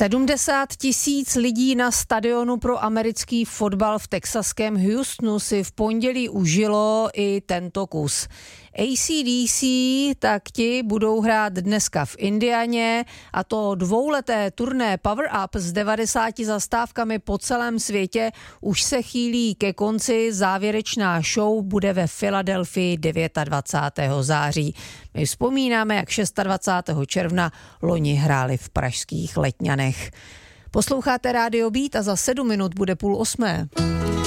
70 000 lidí na stadionu pro americký fotbal v texaském Houstonu si v pondělí užilo i tento kus. AC/DC, tak ti budou hrát dneska v Indianě, a to dvouleté turné Power Up s 90 zastávkami po celém světě už se chýlí ke konci. Závěrečná show bude ve Filadelfii 29. září. My vzpomínáme, jak 26. června loni hráli v pražských Letňanech. Posloucháte Rádio Beat a za 7 minut bude 7:30.